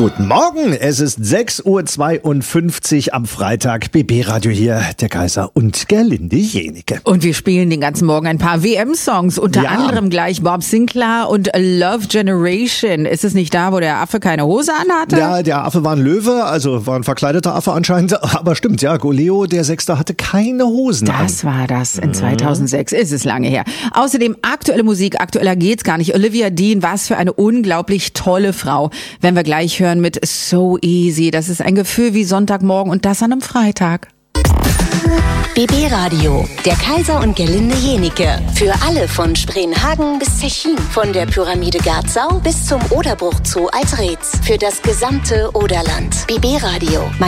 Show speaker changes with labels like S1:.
S1: Guten Morgen, es ist 6.52 Uhr am Freitag. BB Radio hier, der Kaiser und Gerlinde Jenike.
S2: Und wir spielen den ganzen Morgen ein paar WM-Songs, unter anderem gleich Bob Sinclair und Love Generation. Ist es nicht da, wo der Affe keine Hose anhatte?
S1: Ja, der Affe war ein Löwe, also war ein verkleideter Affe anscheinend. Aber stimmt, ja, Goleo, der Sechste, hatte keine Hosen an.
S2: Das war das in 2006, ist es lange her. Außerdem aktuelle Musik, aktueller geht's gar nicht. Olivia Dean, was für eine unglaublich tolle Frau. Wenn wir gleich hören mit So Easy, das ist ein Gefühl wie Sonntagmorgen und das an einem Freitag.
S3: BB Radio, der Kaiser und Gerlinde Jenike. Für alle von Spreenhagen bis Zechin. Von der Pyramide Garzau bis zum Oderbruch Zoo Altreetz. Für das gesamte Oderland. BB Radio.